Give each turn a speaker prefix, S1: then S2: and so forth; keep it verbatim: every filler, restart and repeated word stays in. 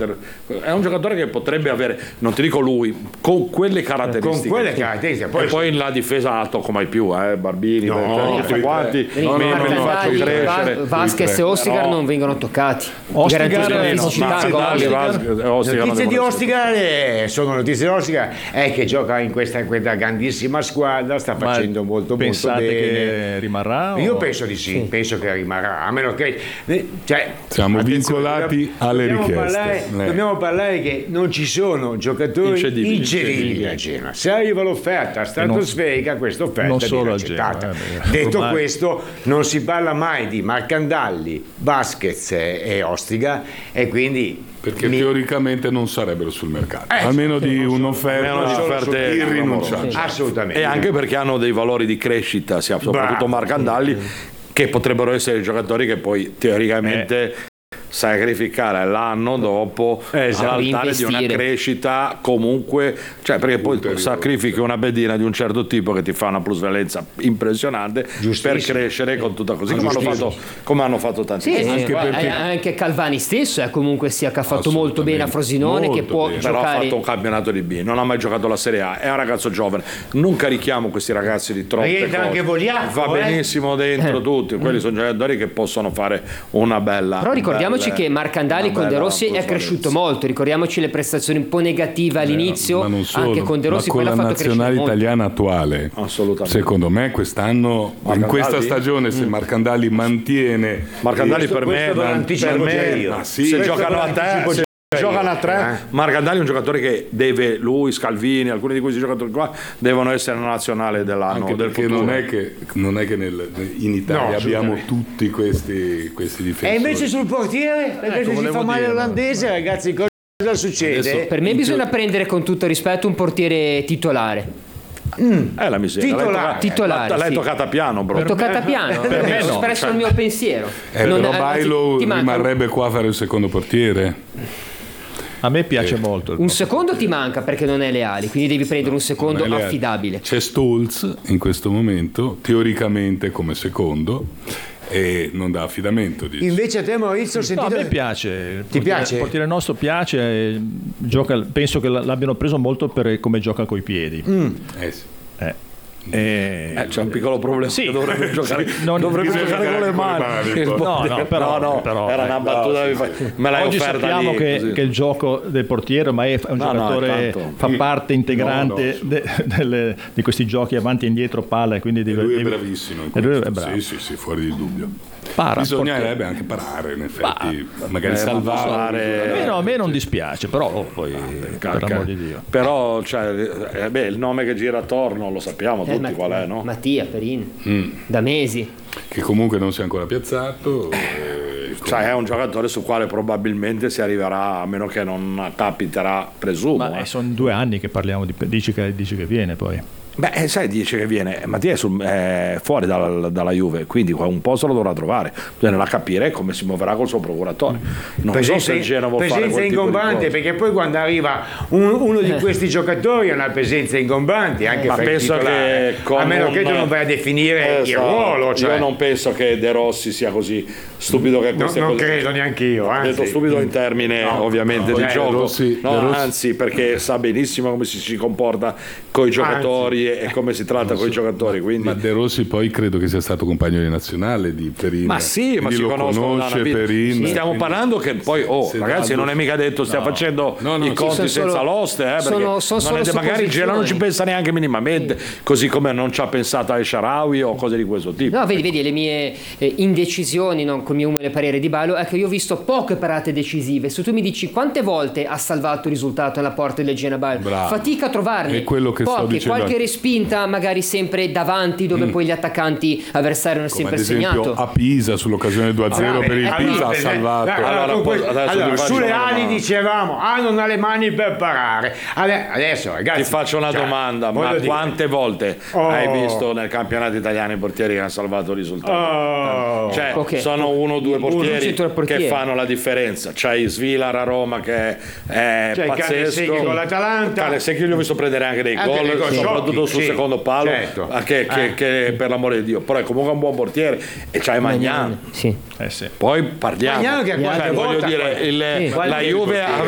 S1: Walter è un giocatore che potrebbe avere, non ti dico lui, con quelle caratteristiche,
S2: con quelle caratteristiche.
S1: Poi, e poi in la difesa non tocco mai più, eh, Barbini,
S2: no,
S1: tutti quanti,
S3: no, no,
S1: me li faccio crescere.
S3: Vasquez e Ostigar non vengono toccati.
S4: Ostigar
S3: è
S2: notizie di Ostigar sono notizie di Ostigar è che gioca in questa, in questa grandissima squadra, sta facendo Ma molto molto bene.
S4: Che rimarrà?
S2: Io
S4: o?
S2: penso di sì, sì, penso che rimarrà, a meno che cioè,
S5: siamo vincolati alle
S2: dobbiamo
S5: richieste.
S2: Parlare,
S5: eh.
S2: Dobbiamo parlare che non ci sono giocatori
S1: incedibili,
S2: incedibili a Genoa. Se arriva l'offerta stratosferica, questa offerta viene accettata. Eh, Detto ormai. Questo, non si parla mai di Marcandalli, Vasquez e Ostigar, e quindi
S5: perché
S2: mi...
S5: teoricamente non sarebbero sul mercato,
S2: eh,
S5: almeno di un'offerta irrinunciabile.
S2: Assolutamente.
S1: E anche perché hanno dei valori di crescita, sia soprattutto Marcandalli, che potrebbero essere i giocatori che poi teoricamente eh. sacrificare l'anno dopo esatto. all'altare di una crescita comunque, cioè perché poi tu sacrifichi una bedina di un certo tipo che ti fa una plusvalenza impressionante per crescere con tutta così come hanno fatto, come hanno fatto tanti
S3: sì,
S1: anche,
S3: sì, perché... anche Calvani stesso è comunque sia che ha fatto molto bene a Frosinone, che può
S1: bene.
S3: giocare.
S1: Però ha fatto un campionato di B, non ha mai giocato la Serie A, è un ragazzo giovane, non carichiamo questi ragazzi di troppe cose.
S2: Anche Vogliacco,
S1: va
S2: eh?
S1: benissimo dentro
S3: eh.
S1: tutti, quelli sono giocatori che possono fare una bella,
S3: però ricordiamoci
S1: bella,
S3: che Marcandalli con De Rossi è cresciuto molto, ricordiamoci le prestazioni un po' negative all'inizio,
S5: ma non solo,
S3: anche con De Rossi,
S5: ma con la nazionale italiana attuale,
S1: assolutamente.
S5: Secondo me quest'anno, Marcandalli? in questa stagione, se Marcandalli mantiene
S1: Marcandalli
S2: questo,
S1: per me, per me
S5: ah, sì,
S1: se giocano a te, se giocano a tre, eh. Marcandalli è un giocatore che deve, lui, Scalvini, alcuni di questi giocatori qua devono essere una nazionale dell'anno,
S5: anche
S1: del
S5: perché
S1: futuro.
S5: non è che, non è che nel, in Italia no, abbiamo tutti questi, questi difensori.
S2: E invece sul portiere, perché
S4: ecco,
S2: se si fa male l'olandese, ragazzi, cosa succede?
S3: Adesso, per me bisogna prendere con tutto rispetto un portiere titolare.
S1: Mm. È la miseria.
S3: Titolare, titolare
S1: l'hai
S3: sì.
S1: toccata piano, bro.
S3: L'hai toccata piano, per me ho no. espresso cioè, il mio pensiero.
S5: Eh, non, però Bailo rimarrebbe qua a fare il secondo portiere.
S4: A me piace
S5: eh.
S4: molto.
S3: Un secondo ti manca perché non hai le ali, quindi devi prendere un secondo affidabile.
S5: C'è Stolz in questo momento, teoricamente come secondo, e non dà affidamento. Dici.
S2: Invece a te, Maurizio, ho sentito...
S4: No, a me piace.
S2: Ti
S4: portiere,
S2: piace?
S4: Il portiere nostro piace, gioca, penso che l'abbiano preso molto per come gioca coi piedi.
S2: Mm.
S5: Eh sì.
S4: Eh. Eh,
S1: eh, c'è un piccolo problema,
S4: sì,
S1: dovrebbe giocare,
S4: sì, non
S1: dovrebbe giocare con le mani, mani
S4: no, no, però,
S1: no, no,
S4: però
S1: era una battuta, no,
S4: sì.
S1: me l'hai
S4: oggi
S1: offerta
S4: sappiamo
S1: lì,
S4: che, che il gioco del portiere ormai è un no, giocatore no, fa parte integrante no, no, de, delle, di questi giochi avanti e indietro palla, quindi deve,
S5: lui è
S4: deve,
S5: bravissimo in
S4: lui è bravo.
S5: sì, sì, sì, fuori di dubbio.
S4: Para,
S5: bisognerebbe anche parare in effetti, bah, magari
S1: eh,
S5: salvare.
S4: A me, no, a me non dispiace, però oh, poi
S1: Calca.
S4: per amor di Dio.
S1: Però cioè, eh, beh, il nome che gira attorno lo sappiamo
S3: eh,
S1: tutti
S3: Matt-
S1: qual è, no?
S3: Mattia Perin,
S5: mm.
S3: da mesi.
S5: Che comunque non si è ancora piazzato.
S1: Eh, cioè è un giocatore su quale probabilmente si arriverà, a meno che non capiterà, presumo.
S4: Ma
S1: eh.
S4: sono due anni che parliamo di dici che, dici che viene poi.
S1: Beh, sai, dice che viene, Mattia è, sul, è fuori dalla, dalla Juve, quindi un posto lo dovrà trovare, bisogna capire come si muoverà col suo procuratore. Non presenza, so se il Genoa vuol fare quel tipo
S2: ingombante, perché poi quando arriva un, uno di questi giocatori ha una presenza ingombante, anche
S1: ma
S2: per
S1: penso che
S2: a meno
S1: un,
S2: che tu non vai a definire
S1: eh,
S2: il ruolo. Cioè.
S1: Io non penso che De Rossi sia così stupido che queste
S2: no, non
S1: cose.
S2: Non credo neanche io. Anzi.
S1: Detto stupido in termine no, ovviamente no, di
S5: eh,
S1: gioco,
S5: Rossi,
S1: no,
S5: Rossi.
S1: anzi perché sa benissimo come si, si comporta con i giocatori anzi. e come si tratta con i giocatori, quindi...
S5: Ma De Rossi poi credo che sia stato compagno di nazionale di Perin.
S1: Ma sì, ma si conoscono Perin. Sì. Stiamo parlando che poi, oh ragazzi, non è mica detto stia no. facendo no, no, i conti sì, senza solo, l'oste, eh,
S3: sono, sono
S1: non è, magari il Genoa non ci pensa neanche minimamente, sì. così come non ci ha pensato a Sharawi o cose di questo tipo.
S3: No, vedi, vedi le mie eh, indecisioni, non col mio umile parere di Bailo, è che io ho visto poche parate decisive. Se tu mi dici quante volte ha salvato il risultato alla porta del Genoa Bailo, fatica a trovarne.
S5: È quello che
S3: poche,
S5: sto dicendo.
S3: Qualche respinta magari sempre davanti dove mm. poi gli attaccanti avversari hanno
S5: come
S3: sempre
S5: ad esempio
S3: segnato.
S5: A Pisa sull'occasione due a zero allora, per il Pisa allora, ha salvato.
S2: Allora, allora, poi, allora sulle ali dicevamo ah non ha le mani per parare. Adesso ragazzi
S1: ti faccio una cioè, domanda, ma dire. quante volte oh. hai visto nel campionato italiano i portieri che hanno salvato il risultato?
S2: Oh.
S1: Cioè okay. sono uno o due portieri
S3: portieri
S1: che fanno la differenza. C'hai Svilar a Roma che è
S2: c'hai
S1: pazzesco.
S2: Con l'Atalanta.
S1: Calesecchi gli ho visto prendere anche dei anche gol, soprattutto sul sì. secondo palo.
S2: Certo.
S1: Che, che, eh. che per l'amore di Dio, però è comunque un buon portiere e c'hai Magnano.
S3: Sì.
S4: Eh sì.
S1: Poi parliamo.
S2: Magnano che
S1: cioè, voglio dire, il,
S2: sì.
S1: la Juve aveva